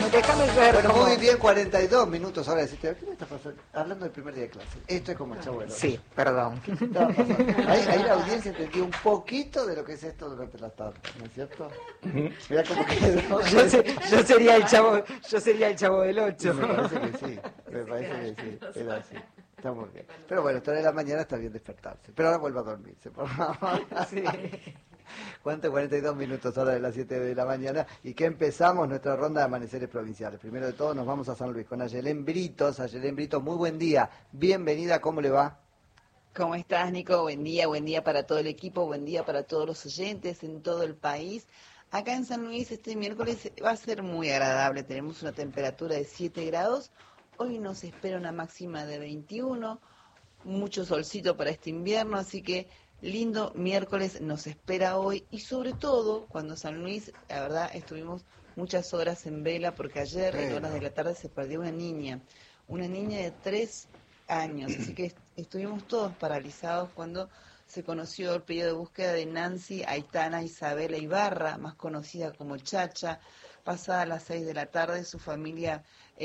déjame ver. Bueno, muy bien, 42 minutos ahora deciste, ¿qué me está pasando? Hablando del primer día de clase. Esto es como el Chavo del Ocho. Sí, perdón. ¿Qué estaba pasando? Ahí la audiencia entendió un poquito de lo que es esto durante la tarde, ¿no es cierto? Mira cómo quedó. Yo sería el chavo del 8. Me parece que sí, era así. Está muy bien. Pero bueno, 3 de la mañana está bien despertarse. Pero ahora vuelva a dormirse, por favor. Sí. ¿Cuánto? 42 minutos, ahora de las 7 de la mañana. Y que empezamos nuestra ronda de amaneceres provinciales. Primero de todo nos vamos a San Luis con Ayelén Britos. Ayelén Britos, muy buen día. Bienvenida, ¿cómo le va? ¿Cómo estás, Nico? Buen día para todo el equipo, buen día para todos los oyentes en todo el país. Acá en San Luis este miércoles va a ser muy agradable, tenemos una temperatura de 7 grados, hoy nos espera una máxima de 21, mucho solcito para este invierno, así que lindo miércoles nos espera hoy y sobre todo cuando San Luis, la verdad, estuvimos muchas horas en vela porque ayer en horas de la tarde se perdió una niña de 3 años, así que estuvimos todos paralizados cuando se conoció el pedido de búsqueda de Nancy Aitana Isabela Ibarra, más conocida como Chacha. Pasada las 6 de la tarde, su familia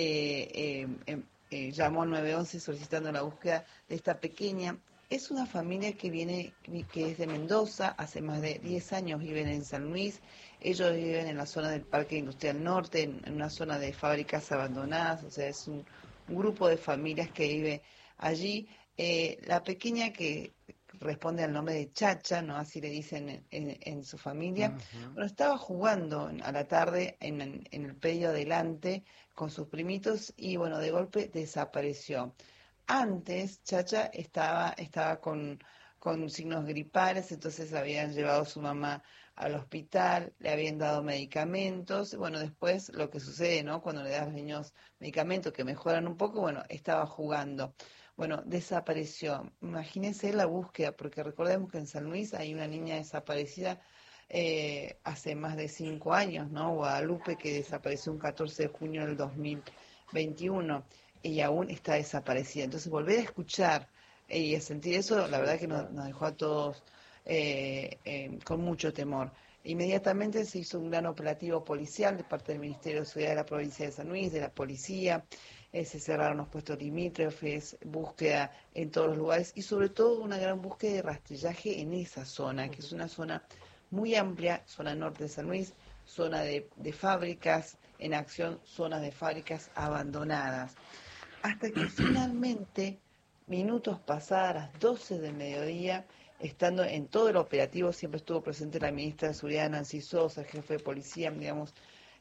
llamó al 911 solicitando la búsqueda de esta pequeña. Es una familia que es de Mendoza, hace más de 10 años viven en San Luis. Ellos viven en la zona del Parque Industrial Norte, en una zona de fábricas abandonadas, o sea, es un grupo de familias que vive allí. La pequeña que responde al nombre de Chacha, ¿no? Así le dicen en su familia. Bueno, estaba jugando a la tarde en el predio adelante con sus primitos y bueno, de golpe desapareció. Antes, Chacha estaba con signos gripales, entonces habían llevado a su mamá al hospital, le habían dado medicamentos. Bueno, después lo que sucede, ¿no? Cuando le das a los niños medicamentos que mejoran un poco, bueno, estaba jugando. Bueno, desapareció. Imagínense la búsqueda, porque recordemos que en San Luis hay una niña desaparecida hace más de 5 años, ¿no? Guadalupe, que desapareció un 14 de junio del 2021 y aún está desaparecida. Entonces, volver a escuchar y a sentir eso, la verdad que nos dejó a todos con mucho temor. Inmediatamente se hizo un gran operativo policial de parte del Ministerio de Seguridad de la provincia de San Luis, de la policía. Se cerraron los puestos limítrofes, búsqueda en todos los lugares y sobre todo una gran búsqueda de rastrillaje en esa zona, que es una zona muy amplia, zona norte de San Luis, zona de fábricas en acción, zonas de fábricas abandonadas. Hasta que finalmente, minutos pasadas las 12 del mediodía, estando en todo el operativo, siempre estuvo presente la ministra de Seguridad, Nancy Sosa, el jefe de policía, digamos,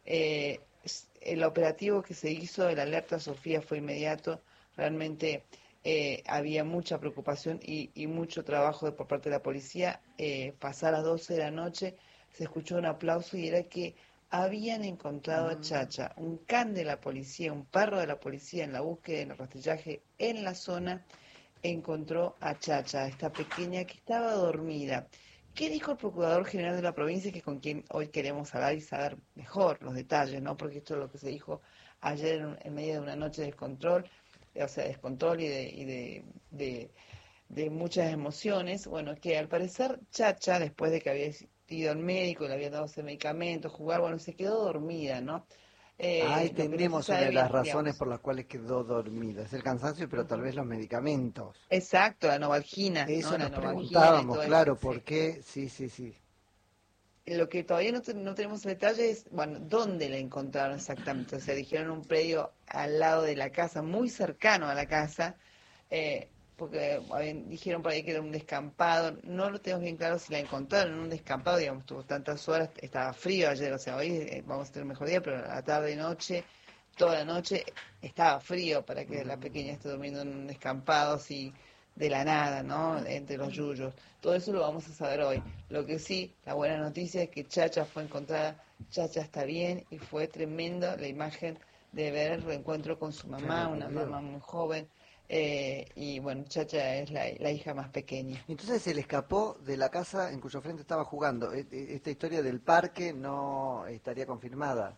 el operativo que se hizo, el alerta Sofía fue inmediato, realmente había mucha preocupación y mucho trabajo por parte de la policía. Pasar las 12 de la noche se escuchó un aplauso y era que habían encontrado a Chacha, un can de la policía, un perro de la policía en la búsqueda, en el rastrillaje en la zona, encontró a Chacha, esta pequeña que estaba dormida. ¿Qué dijo el Procurador General de la provincia, que es con quien hoy queremos hablar y saber mejor los detalles, ¿no? Porque esto es lo que se dijo ayer en medio de una noche de descontrol, o sea, descontrol y de muchas emociones. Bueno, que al parecer Chacha, después de que había ido al médico, le habían dado ese medicamento, jugar, bueno, se quedó dormida, ¿no? Ahí Lo que no tenemos se una sabe de las bien, razones digamos. por las cuales quedó dormida. Es el cansancio, pero tal vez los medicamentos. Exacto, la novalgina, Eso ¿no? La nos novalgina y preguntábamos, todo claro, eso, ¿por sí. qué? Sí. Lo que todavía no tenemos el detalle es, bueno, dónde la encontraron exactamente. O sea, dijeron un predio al lado de la casa, muy cercano a la casa, porque dijeron por ahí que era un descampado. No lo tenemos bien claro si la encontraron en un descampado, digamos, tuvo tantas horas, estaba frío ayer, o sea, hoy vamos a tener mejor día, pero a la tarde y noche, toda la noche, estaba frío para que la pequeña esté durmiendo en un descampado, así de la nada, ¿no? Entre los yuyos. Todo eso lo vamos a saber hoy. Lo que sí, la buena noticia es que Chacha fue encontrada, Chacha está bien y fue tremenda la imagen de ver el reencuentro con su mamá, una mamá muy joven, y bueno, Chacha es la hija más pequeña. Entonces él escapó de la casa en cuyo frente estaba jugando. Esta historia del parque no estaría confirmada.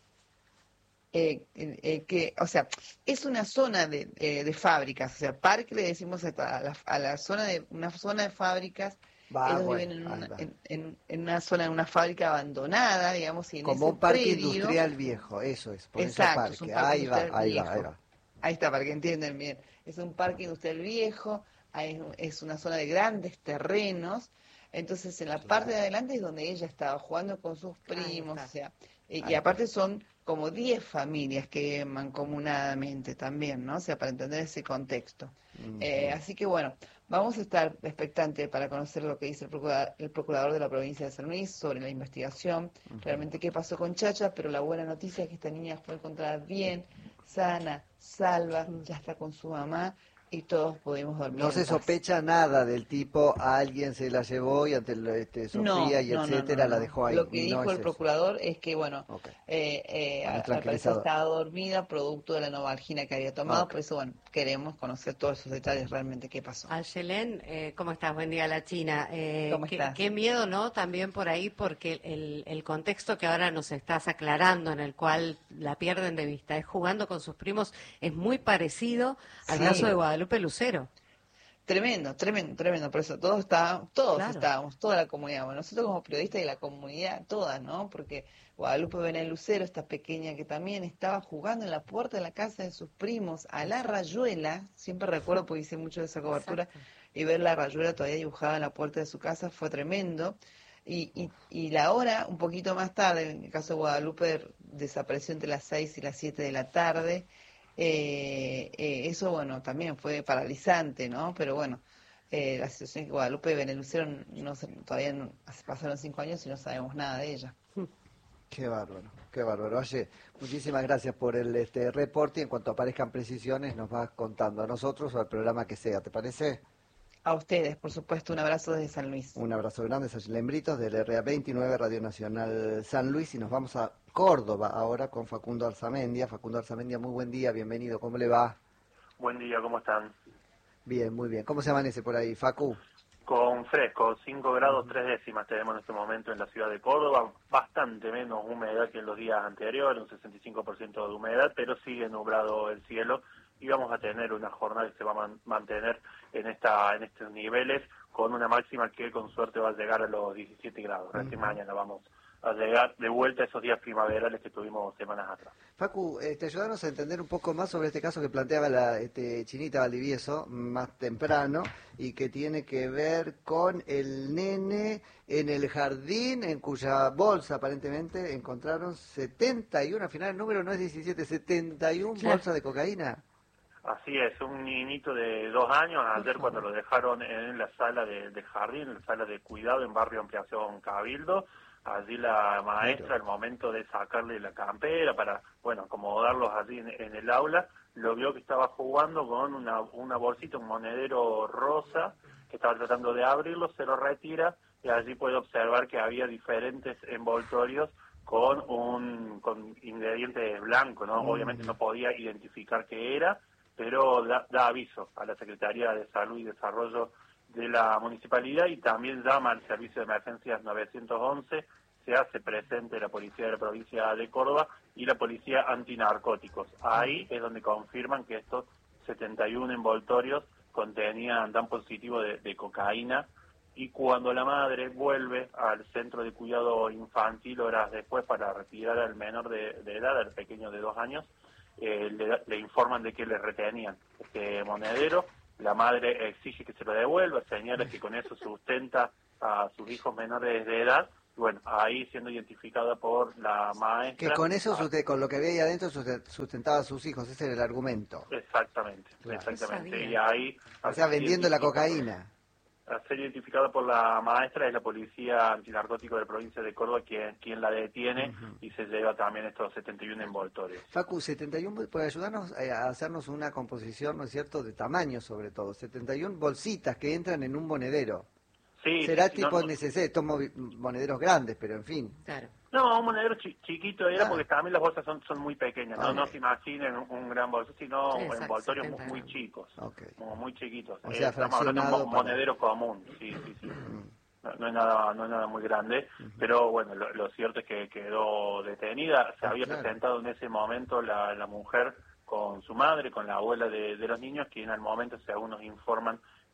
O sea, es una zona de fábricas, o sea, parque le decimos a la zona una zona de fábricas Ellos viven en una zona, en una fábrica abandonada, digamos, y en como ese un parque predio, industrial viejo, eso es, por exacto, eso es un parque. parque Ahí va, industrial ahí viejo. va, ahí va. Ahí está, para que entiendan bien. Es un parque industrial viejo, es una zona de grandes terrenos. Entonces, en la parte de adelante es donde ella estaba jugando con sus primos, o sea, y aparte son como 10 familias que viven mancomunadamente también, ¿no? O sea, para entender ese contexto. Así que bueno, vamos a estar expectantes para conocer lo que dice el procurador de la provincia de San Luis sobre la investigación, realmente qué pasó con Chacha, pero la buena noticia es que esta niña fue encontrada bien, sana, salva, ya está con su mamá y todos podemos dormir No en se paz. sospecha nada del tipo, alguien se la llevó y ante Sofía y etcétera la dejó ahí. Lo que No dijo es el eso. procurador es que, bueno, Ok. al parecer Tranquilizador. estaba dormida producto de la novalgina que había tomado, Ok. por eso, bueno, queremos conocer todos esos detalles realmente qué pasó. Ayelén, ¿cómo estás? Buen día, la China. ¿Cómo estás? Qué miedo, ¿no? También por ahí, porque el contexto que ahora nos estás aclarando, en el cual la pierden de vista, es jugando con sus primos, es muy parecido al Sí. caso de Guadalupe Lucero. Tremendo, por eso todos Claro. estábamos, toda la comunidad, bueno, nosotros como periodistas y la comunidad, todas, ¿no? Porque Guadalupe Benel Lucero, esta pequeña que también estaba jugando en la puerta de la casa de sus primos, a la rayuela, siempre recuerdo porque hice mucho de esa cobertura, Exacto. y ver la rayuela todavía dibujada en la puerta de su casa fue tremendo. Y la hora, un poquito más tarde, en el caso de Guadalupe, desapareció entre las 6 y las 7 de la tarde. Eso, bueno, también fue paralizante, ¿no? Pero bueno, la situación es que Guadalupe Benelucero todavía no, pasaron 5 años y no sabemos nada de ella. Qué bárbaro, qué bárbaro. Oye, muchísimas gracias por el reporte y en cuanto aparezcan precisiones nos vas contando a nosotros o al programa que sea, ¿te parece? A ustedes, por supuesto, un abrazo desde San Luis. Un abrazo grande, Ayelén Britos del RA29 Radio Nacional San Luis y nos vamos a Córdoba ahora con Facundo Arzamendia. Facundo Arzamendia, muy buen día, bienvenido, ¿cómo le va? Buen día, ¿cómo están? Bien, muy bien. ¿Cómo se amanece por ahí, Facu? Con fresco, 5 grados 3 décimas tenemos en este momento en la ciudad de Córdoba, bastante menos humedad que en los días anteriores, un 65% de humedad, pero sigue nublado el cielo y vamos a tener una jornada que se va a mantener en estos niveles con una máxima que con suerte va a llegar a los 17 grados. Recién mañana vamos a llegar de vuelta a esos días primaverales que tuvimos semanas atrás. Facu, ayúdanos a entender un poco más sobre este caso que planteaba la Chinita Valdivieso más temprano y que tiene que ver con el nene en el jardín en cuya bolsa aparentemente encontraron 71, al final el número no es 17, 71 bolsas de cocaína. Así es, un niñito de 2 años, ayer cuando lo dejaron en la sala de jardín, en la sala de cuidado en Barrio Ampliación Cabildo, allí la maestra, al momento de sacarle la campera para, bueno, acomodarlos allí en el aula, lo vio que estaba jugando con una bolsita, un monedero rosa, que estaba tratando de abrirlo, se lo retira y allí puede observar que había diferentes envoltorios con ingredientes blancos, ¿no? Obviamente no podía identificar qué era, pero da aviso a la Secretaría de Salud y Desarrollo de la municipalidad y también llama al servicio de emergencias 911, se hace presente la policía de la provincia de Córdoba y la policía antinarcóticos. Ahí es donde confirman que estos 71 envoltorios dan positivo de cocaína y cuando la madre vuelve al centro de cuidado infantil horas después para retirar al menor de edad, al pequeño de 2 años, le informan de que le retenían este monedero. La madre exige que se lo devuelva, señala que con eso sustenta a sus hijos menores de edad. Bueno, ahí siendo identificada por la maestra. Que con eso, con lo que había ahí adentro, sustentaba a sus hijos, ese era el argumento. Exactamente, Claro. exactamente. Y ahí, O sea, vendiendo la cocaína. Al ser identificada por la maestra, es la policía antinarcótico de la provincia de Córdoba quien la detiene y se lleva también estos 71 envoltorios. Facu, 71, puede ayudarnos a hacernos una composición, ¿no es cierto?, de tamaño sobre todo. 71 bolsitas que entran en un monedero. Sí, Será sí, tipo no, necesario, estos monederos grandes, pero en fin. Claro. No, un monedero chiquito era Ah. porque también las bolsas son muy pequeñas, Ah, no ok. se imaginen un gran bolso, sino Sí, exacto, envoltorios 70 muy gramos. chicos, Ok. como muy chiquitos. O sea, Estamos hablando de fraccionado un para- monedero común, sí. No es nada muy grande, pero bueno, lo cierto es que quedó detenida. Se había claro. presentado en ese momento la mujer con su madre, con la abuela de los niños, quien al momento, según nos informan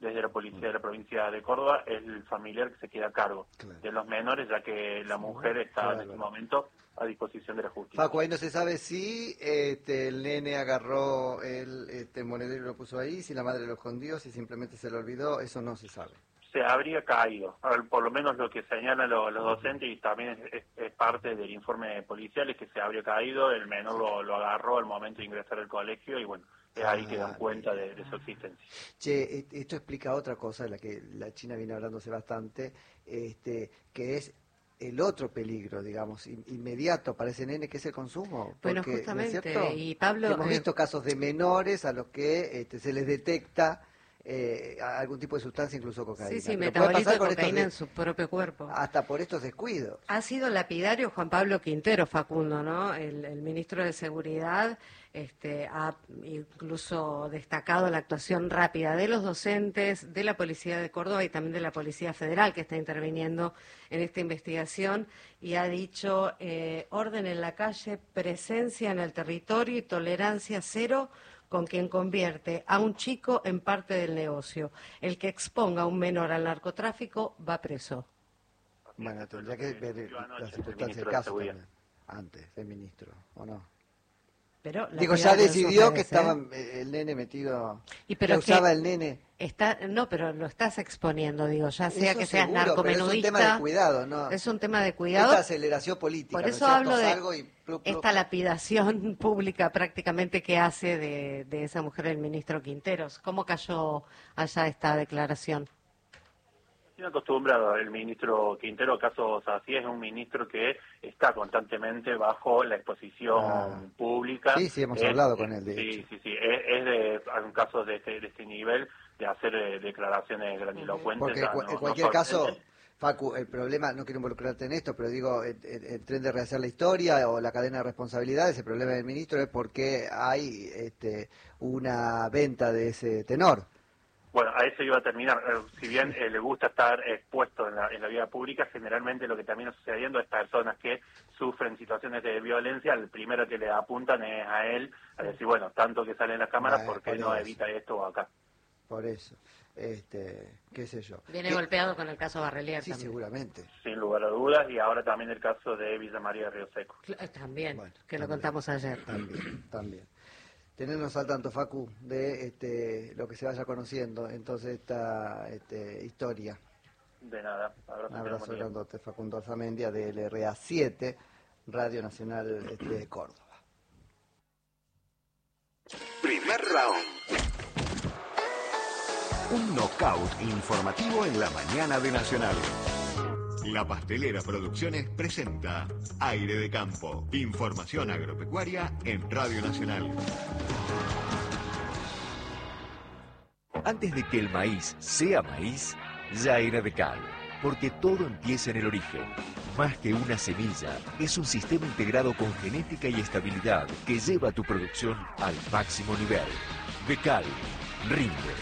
desde la policía de la provincia de Córdoba, es el familiar que se queda a cargo de los menores, ya que la mujer está en este momento a disposición de la justicia. Facu, ahí no se sabe si el nene agarró el monedero y lo puso ahí, si la madre lo escondió, si simplemente se lo olvidó, eso no se sabe. Se habría caído, por lo menos lo que señalan los docentes, y también es parte del informe policial, es que se habría caído, el menor lo agarró al momento de ingresar al colegio y bueno, es ahí que dan cuenta de su existencia. Che, esto explica otra cosa de la que la China viene hablándose bastante, que es el otro peligro, digamos, inmediato para ese nene, que es el consumo. Bueno, porque, justamente, ¿no es cierto? y Pablo... Hemos visto casos de menores a los que se les detecta algún tipo de sustancia, incluso cocaína. Sí, metabolito de cocaína en su propio cuerpo. Hasta por estos descuidos. Ha sido lapidario Juan Pablo Quintero, Facundo, ¿no? El ministro de Seguridad ha incluso destacado la actuación rápida de los docentes, de la Policía de Córdoba y también de la Policía Federal, que está interviniendo en esta investigación, y ha dicho orden en la calle, presencia en el territorio y tolerancia cero con quien convierte a un chico en parte del negocio. El que exponga a un menor al narcotráfico va preso. Bueno, tendría que ver la circunstancia del caso también, antes del ministro, ¿o no? Pero digo, ya decidió que estaba el nene metido, que usaba el nene. No, pero lo estás exponiendo, digo, ya sea eso que seas seguro, narcomenudista. pero es un tema de cuidado, ¿no? Es un tema de cuidado. Esta aceleración política. Por eso ¿no? hablo de pluk. esta lapidación pública prácticamente que hace de esa mujer el ministro Quinteros. ¿Cómo cayó allá esta declaración? Estoy acostumbrado, el ministro Quintero, casos así, es un ministro que está constantemente bajo la exposición pública. Sí, hemos hablado con él, de hecho. Sí, es de casos de este nivel, de hacer declaraciones grandilocuentes. Porque en cualquier caso, Facu, el problema, no quiero involucrarte en esto, pero digo, el tren de rehacer la historia o la cadena de responsabilidades, el problema del ministro es porque hay una venta de ese tenor. Bueno, a eso iba a terminar. Si bien le gusta estar expuesto en la vida pública, generalmente lo que también está sucediendo es personas que sufren situaciones de violencia, el primero que le apuntan es a él, a decir, bueno, tanto que sale en las cámaras, ¿por qué no evita esto acá? Por eso, qué sé yo. Viene golpeado con el caso Barrelier. Sí, también. Seguramente. Sin lugar a dudas, y ahora también el caso de Villa María de Río Seco. También, bueno, que lo contamos ayer. También. Tenernos al tanto, Facu, de lo que se vaya conociendo, entonces esta historia. De nada. Un abrazo grandote, Facundo Alzamendia, de LRA 7, Radio Nacional de Córdoba. Primer round. Un knockout informativo en la mañana de Nacional. La Pastelera Producciones presenta Aire de Campo. Información agropecuaria en Radio Nacional. Antes de que el maíz sea maíz, ya era de cal. Porque todo empieza en el origen. Más que una semilla, es un sistema integrado con genética y estabilidad que lleva tu producción al máximo nivel. Becal, rinde.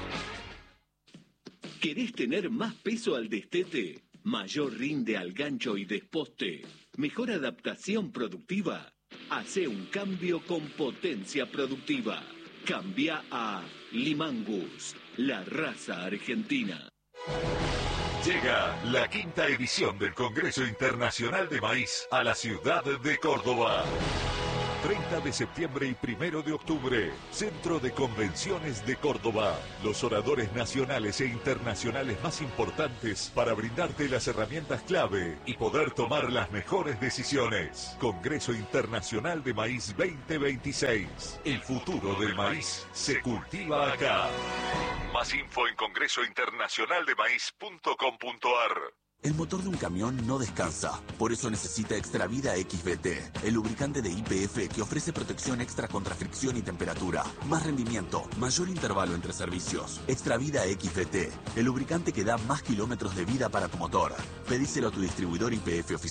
¿Querés tener más peso al destete? ¿Mayor rinde al gancho y desposte? ¿Mejor adaptación productiva? Hace un cambio con potencia productiva. Cambia a Limangus, la raza argentina. Llega la 5ª edición del Congreso Internacional de Maíz a la ciudad de Córdoba. 30 de septiembre y 1 de octubre, Centro de Convenciones de Córdoba. Los oradores nacionales e internacionales más importantes para brindarte las herramientas clave y poder tomar las mejores decisiones. Congreso Internacional de Maíz 2026. El futuro del maíz se cultiva acá. Más info en congresointernacionaldemaíz.com.ar. El motor de un camión no descansa, por eso necesita Extravida XBT, el lubricante de YPF que ofrece protección extra contra fricción y temperatura, más rendimiento, mayor intervalo entre servicios. Extravida XBT, el lubricante que da más kilómetros de vida para tu motor. Pedíselo a tu distribuidor YPF oficial.